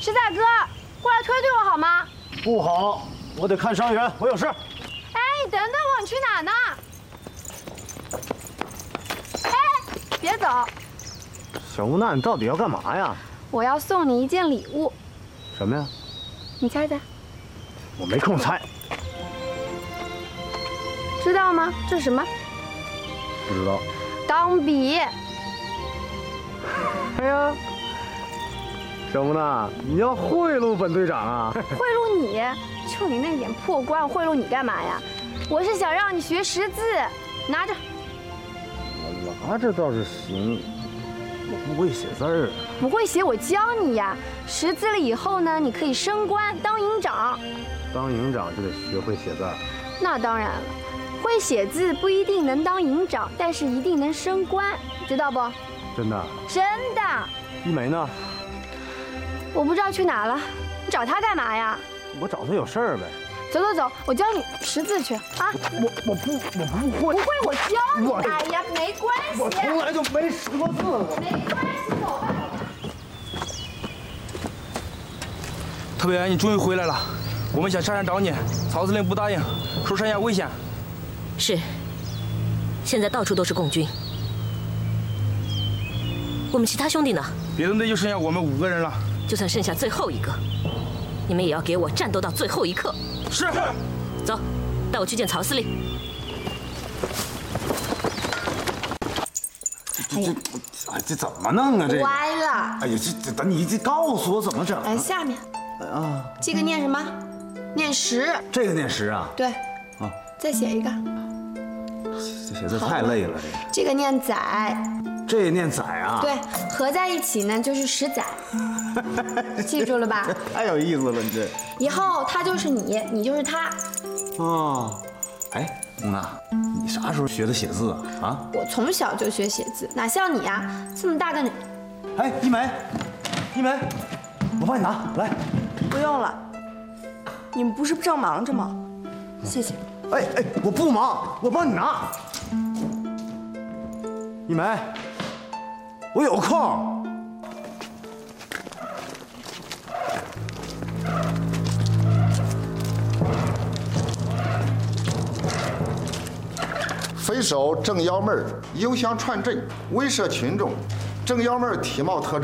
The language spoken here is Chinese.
实在哥，过来推推我好吗？ 不好，我得看伤员，我有事。 哎，你等等我，你去哪呢？哎，别走！ 小吴娜，你到底要干嘛呀？ 我要送你一件礼物。 什么呀？ 你猜猜。 我没空猜。 知道吗？这是什么？ 不知道。 钢笔。 哎呀，小吴娜，你要贿赂本队长啊？ 贿赂你？就你那点破官，贿赂你干嘛呀？我是想让你学识字，拿着。 我拿着倒是行，我不会写字儿。 不会写，我教你呀。识字了以后呢，你可以升官当营长。 当营长就得学会写字儿。 那当然了，会写字不一定能当营长，但是一定能升官，知道不？ 真的？ 真的。 一梅呢？ 我不知道去哪了，你找他干嘛呀？ 我找他有事儿呗。 走走走，我教你识字去啊！ 我不会。 不会，我教你。哎呀，没关系。 我从来就没识过字。 没关系，走吧。 特别员，你终于回来了，我们想上山找你，曹司令不答应，说山下危险。 是，现在到处都是共军。我们其他兄弟呢？ 别的队就剩下我们5个人了。 就算剩下最后一个，你们也要给我战斗到最后一刻。 是。 走，带我去见曹司令。 这怎么弄啊？这歪了。 哎呀，这等你告诉我怎么整。 来下面。 啊， 这个念什么？念十。 这个念十啊？ 对。 啊。 再写一个。 这写字太累了， 这个念载。 这念载啊？ 对，合在一起呢就是10载。记住了吧？ 太有意思了，你这。 以后他就是你，你就是他。 哦。哎，红娜，你啥时候学的写字啊？啊？ 我从小就学写字，哪像你呀，这么大个。 哎，一梅，我帮你拿来。 不用了，你们不是正忙着吗？谢谢。 哎，我不忙，我帮你拿。一梅，我有空。 匪首郑幺妹优相串阵，威慑群众。郑幺妹体貌特征。